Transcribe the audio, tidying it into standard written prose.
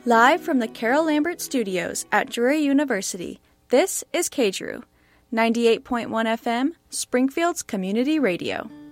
Live from the Carol Lambert Studios at Drury University, this is KDRU, 98.1 FM, Springfield's community radio.